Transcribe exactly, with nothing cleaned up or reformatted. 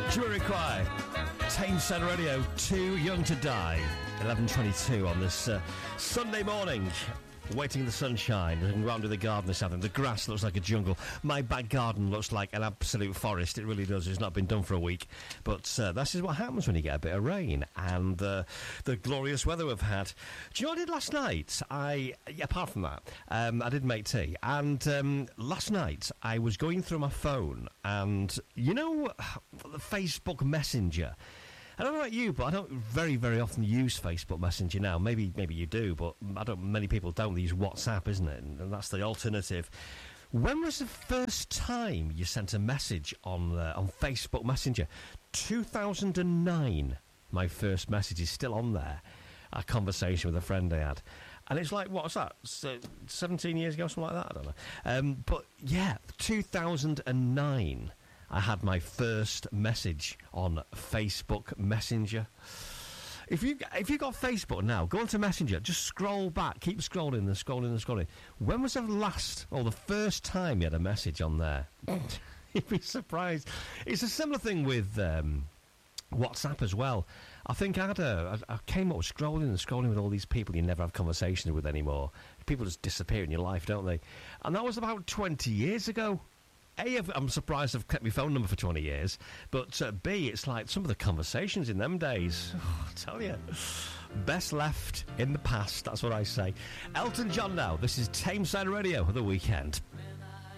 Jamiroquai, Tameside Radio, Too Young to Die. eleven twenty-two on this uh, Sunday morning. Waiting in the sunshine and round to the garden this afternoon. The grass looks like a jungle. My back garden looks like an absolute forest. It really does. It's not been done for a week. But uh, this is what happens when you get a bit of rain and uh, the glorious weather we've had. Do you know what I did last night? I, yeah, apart from that, um, I did make tea. And um, last night I was going through my phone and, you know, the Facebook Messenger. I don't know about you, but I don't very, very often use Facebook Messenger now. Maybe maybe you do, but I don't. Many people don't. They use WhatsApp, isn't it? And that's the alternative. When was the first time you sent a message on uh, on Facebook Messenger? two thousand nine. My first message is still on there. A conversation with a friend I had. And it's like, what was that? seventeen years ago, something like that? I don't know. Um, but, yeah, two thousand nine. I had my first message on Facebook Messenger. If you if you got Facebook now, go onto Messenger, just scroll back, keep scrolling and scrolling and scrolling. When was the last or the first time you had a message on there? You'd be surprised. It's a similar thing with um, WhatsApp as well. I think I had a I, I came up with scrolling and scrolling with all these people you never have conversations with anymore. People just disappear in your life, don't they? And that was about twenty years ago. A, I'm surprised I've kept my phone number for twenty years, but uh, B, it's like some of the conversations in them days, oh, I tell you, best left in the past, that's what I say. Elton John now, this is Tameside Radio for the weekend.